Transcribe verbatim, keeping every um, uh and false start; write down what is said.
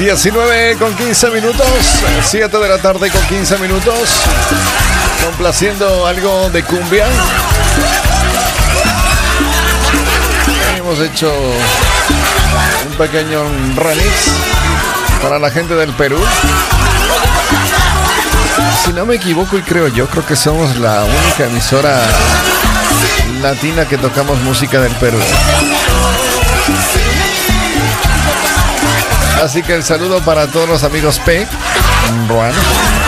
diecinueve con quince minutos, siete de la tarde con quince minutos, complaciendo algo de cumbia. Hemos hecho un pequeño remix para la gente del Perú. Si no me equivoco y creo yo, creo que somos la única emisora latina que tocamos música del Perú. Así que el saludo para todos los amigos P. Ruan.